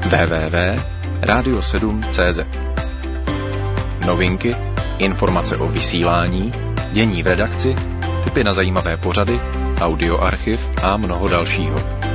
www.radio7.cz. Novinky, informace o vysílání, dění v redakci, tipy na zajímavé pořady, audioarchiv a mnoho dalšího.